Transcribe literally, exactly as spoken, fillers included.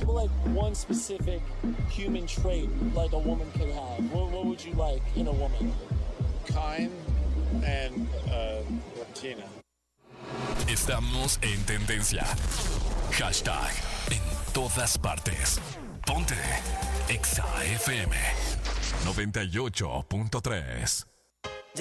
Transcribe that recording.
what like one specific human trait like a woman could have? What, what would you like in a woman? Kind and uh, Latina. Estamos en tendencia. Hashtag en todas partes. Ponte Exa F M noventa y ocho punto tres.